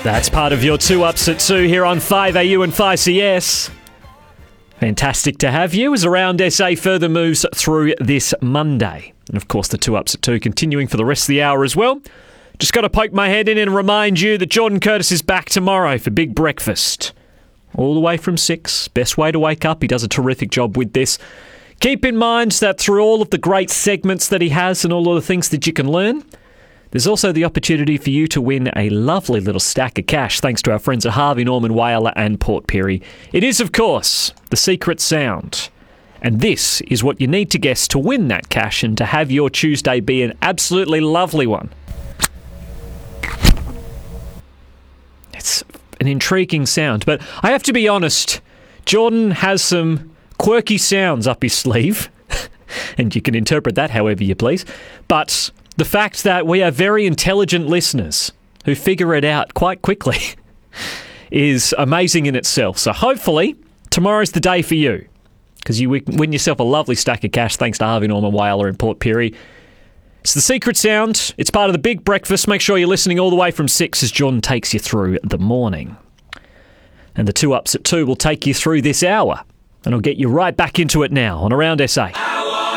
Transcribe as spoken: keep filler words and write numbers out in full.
That's part of your two ups at two here on five A U and five C S. Fantastic to have you as Around S A further moves through this Monday. And of course, the two ups at two continuing for the rest of the hour as well. Just got to poke my head in and remind you that Jordan Curtis is back tomorrow for Big Breakfast. All the way from six. Best way to wake up. He does a terrific job with this. Keep in mind that through all of the great segments that he has and all of the things that you can learn, there's also the opportunity for you to win a lovely little stack of cash thanks to our friends at Harvey Norman Whaler and Port Pirie. It is, of course, the secret sound. And this is what you need to guess to win that cash and to have your Tuesday be an absolutely lovely one. It's an intriguing sound, but I have to be honest, Jordan has some quirky sounds up his sleeve, and you can interpret that however you please, but the fact that we are very intelligent listeners who figure it out quite quickly is amazing in itself. So hopefully tomorrow's the day for you, because you win yourself a lovely stack of cash thanks to Harvey Norman Whaler in Port Pirie. It's the secret sound. It's part of the Big Breakfast. Make sure you're listening all the way from six as Jordan takes you through the morning. And the two ups at two will take you through this hour, and I'll get you right back into it now on Around S A.